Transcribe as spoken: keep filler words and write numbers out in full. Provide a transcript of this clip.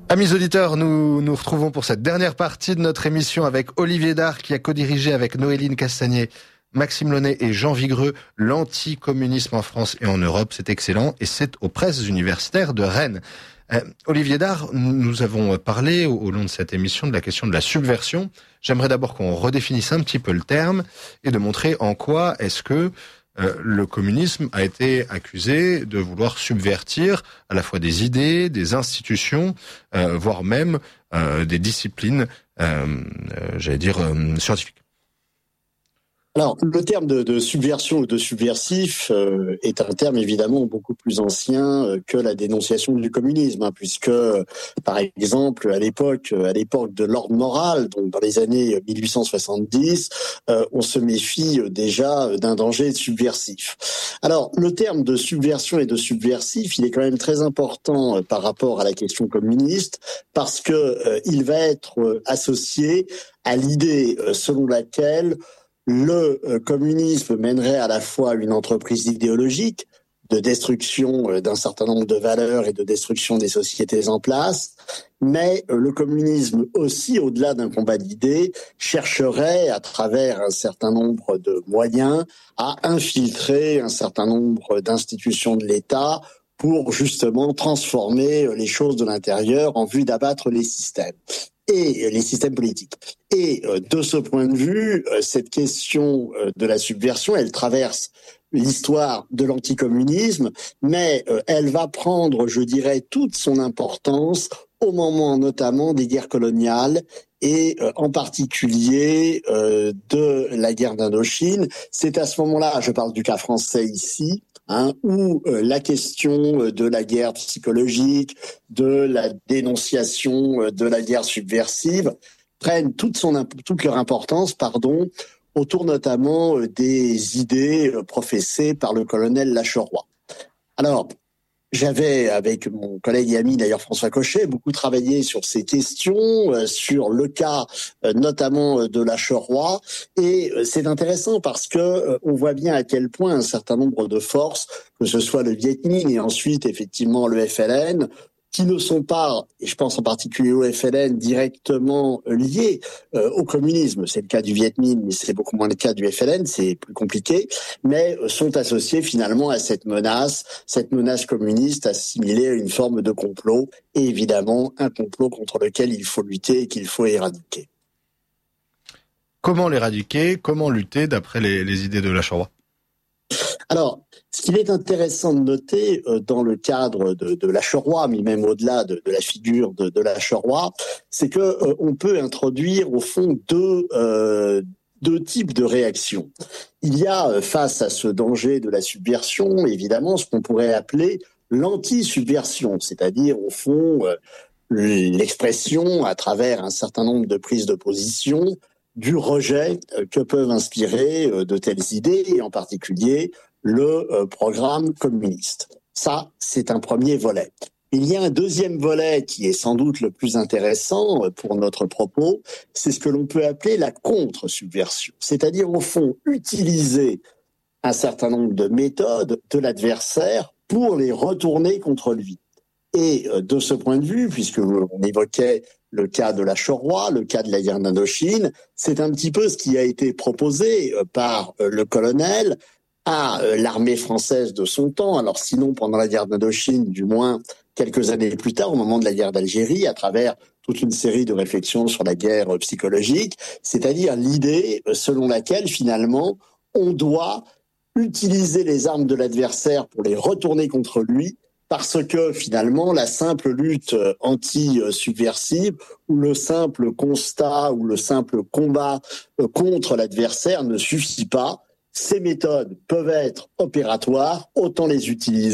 Amis auditeurs, nous nous retrouvons pour cette dernière partie de notre émission avec Olivier Dard qui a co-dirigé avec Noéline Castagnet, Maxime Launay et Jean Vigreux l'anticommunisme en France et en Europe. C'est excellent et c'est aux presses universitaires de Rennes. Euh, Olivier Dard, nous avons parlé au, au long de cette émission de la question de la subversion. J'aimerais d'abord qu'on redéfinisse un petit peu le terme et de montrer en quoi est-ce que Euh, le communisme a été accusé de vouloir subvertir à la fois des idées, des institutions, euh, voire même euh, des disciplines, euh, euh, j'allais dire, euh, scientifiques. Alors, le terme de, de subversion ou de subversif euh, est un terme évidemment beaucoup plus ancien euh, que la dénonciation du communisme, hein, puisque, par exemple, à l'époque, à l'époque de l'ordre moral, donc dans les années mille huit cent soixante-dix, euh, on se méfie déjà d'un danger subversif. Alors, le terme de subversion et de subversif, il est quand même très important euh, par rapport à la question communiste, parce que euh, il va être euh, associé à l'idée euh, selon laquelle le euh, communisme mènerait à la fois une entreprise idéologique de destruction euh, d'un certain nombre de valeurs et de destruction des sociétés en place, mais euh, le communisme aussi, au-delà d'un combat d'idées, chercherait à travers un certain nombre de moyens à infiltrer un certain nombre d'institutions de l'État pour justement transformer les choses de l'intérieur en vue d'abattre les systèmes. Et les systèmes politiques. Et de ce point de vue, cette question de la subversion, elle traverse l'histoire de l'anticommunisme, mais elle va prendre, je dirais, toute son importance au moment notamment des guerres coloniales et en particulier de la guerre d'Indochine. C'est à ce moment-là, je parle du cas français ici, Hein, où euh, la question de la guerre psychologique, de la dénonciation euh, de la guerre subversive prennent toute son toute leur importance, pardon, autour notamment euh, des idées euh, professées par le colonel Lacheroy. Alors, j'avais, avec mon collègue et ami d'ailleurs François Cochet, beaucoup travaillé sur ces questions, euh, sur le cas euh, notamment de Lacheroy, et euh, c'est intéressant parce que euh, on voit bien à quel point un certain nombre de forces, que ce soit le Viet Minh et ensuite effectivement le F L N, qui ne sont pas, et je pense en particulier au F L N, directement liés euh, au communisme. C'est le cas du Viet Minh, mais c'est beaucoup moins le cas du F L N, c'est plus compliqué, mais euh, sont associés finalement à cette menace, cette menace communiste assimilée à une forme de complot, et évidemment un complot contre lequel il faut lutter et qu'il faut éradiquer. Comment l'éradiquer ? Comment lutter d'après les, les idées de Lacheroy ? Alors, ce qu'il est intéressant de noter euh, dans le cadre de, de Lacheroy, mais même au-delà de, de la figure de, de Lacheroy, c'est que euh, on peut introduire au fond deux, euh, deux types de réactions. Il y a euh, face à ce danger de la subversion, évidemment, ce qu'on pourrait appeler l'anti-subversion, c'est-à-dire au fond euh, l'expression à travers un certain nombre de prises de position du rejet euh, que peuvent inspirer euh, de telles idées, et en particulier le euh, programme communiste. Ça, c'est un premier volet. Il y a un deuxième volet qui est sans doute le plus intéressant euh, pour notre propos, c'est ce que l'on peut appeler la contre-subversion, c'est-à-dire au fond utiliser un certain nombre de méthodes de l'adversaire pour les retourner contre lui. Et euh, de ce point de vue, puisque on évoquait le cas de Lacheroy, le cas de la guerre d'Indochine, c'est un petit peu ce qui a été proposé euh, par euh, le colonel à euh, l'armée française de son temps, alors sinon pendant la guerre d'Indochine, du moins quelques années plus tard, au moment de la guerre d'Algérie, à travers toute une série de réflexions sur la guerre euh, psychologique, c'est-à-dire l'idée euh, selon laquelle finalement on doit utiliser les armes de l'adversaire pour les retourner contre lui, parce que finalement la simple lutte anti-subversive ou le simple constat ou le simple combat euh, contre l'adversaire ne suffit pas. Ces méthodes peuvent être opératoires, autant les utiliser